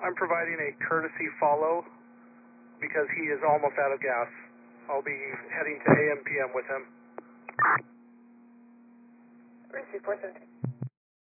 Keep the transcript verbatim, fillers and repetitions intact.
I'm providing a courtesy follow because he is almost out of gas. I'll be heading to A M P M with him. Receive four seventeen.